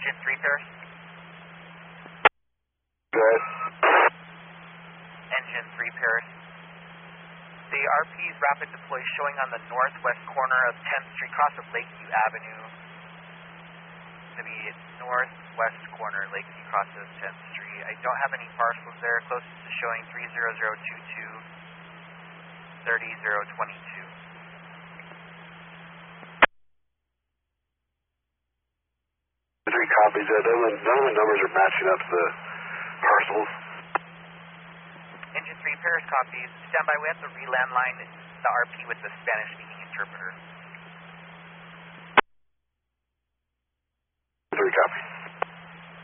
Engine 3 pairs. Good. Engine 3 pairs. The RP's rapid deploy showing on the northwest corner of 10th Street, cross of Lakeview Avenue. It's going to be northwest corner, Lakeview, cross of 10th Street. I don't have any parcels there. Closest is showing 30022, 30022. Three copies. None of the numbers are matching up to the parcels. Engine 3 pairs copies. Stand by, we have to re-landline the RP with the Spanish-speaking interpreter.